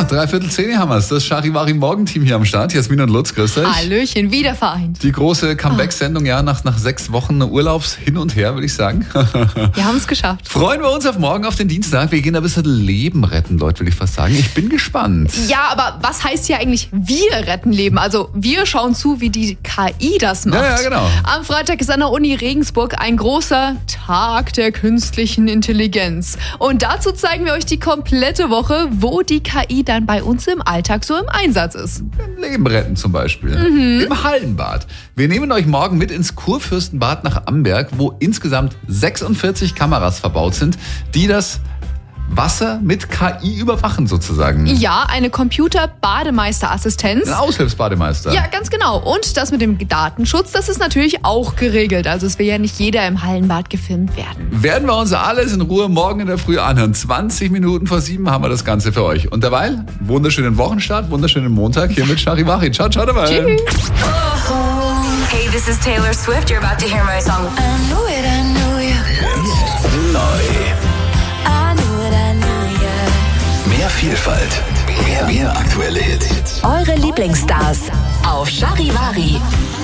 9:45 haben wir es. Das Charivari Morgenteam hier am Start. Jasmin und Lutz, grüß euch. Hallöchen, wieder vereint. Die große Comeback-Sendung, ja, nach 6 Wochen Urlaubs hin und her, würde ich sagen. Wir haben es geschafft. Freuen wir uns auf morgen, auf den Dienstag. Wir gehen ein bisschen Leben retten, Leute, würde ich fast sagen. Ich bin gespannt. Ja, aber was heißt hier eigentlich, wir retten Leben? Also wir schauen zu, wie die KI das macht. Ja, genau. Am Freitag ist an der Uni Regensburg ein großer Tag der künstlichen Intelligenz. Und dazu zeigen wir euch die komplette Woche, wo die KI dann bei uns im Alltag so im Einsatz ist. Leben retten zum Beispiel. Im Hallenbad. Wir nehmen euch morgen mit ins Kurfürstenbad nach Amberg, wo insgesamt 46 Kameras verbaut sind, die das Wasser mit KI überwachen sozusagen. Ja, eine Computer-Bademeisterassistenz. Ein Aushilfsbademeister. Ja, ganz genau. Und das mit dem Datenschutz, das ist natürlich auch geregelt. Also es will ja nicht jeder im Hallenbad gefilmt werden. Werden wir uns alles in Ruhe morgen in der Früh anhören. 20 Minuten vor 7 haben wir das Ganze für euch. Und derweil, wunderschönen Wochenstart, wunderschönen Montag hier mit Charivari. Ciao, ciao dabei. Tschüss. Hey, this is Taylor Swift. You're about to hear my song. I knew it, I knew you. Neu. I knew it, I knew you. Mehr Vielfalt. Mehr aktuelle Hits. Eure Lieblingsstars auf Charivari.